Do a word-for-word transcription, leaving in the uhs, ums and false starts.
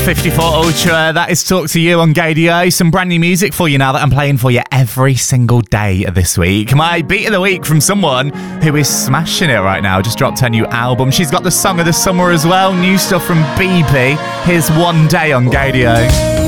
fifty-four Ultra, that is Talk to You on Gaydio. Some brand new music for you now that I'm playing for you every single day this week. My beat of the week from someone who is smashing it right now. Just dropped her new album. She's got the song of the summer as well. New stuff from B P. Here's One Day on Gaydio.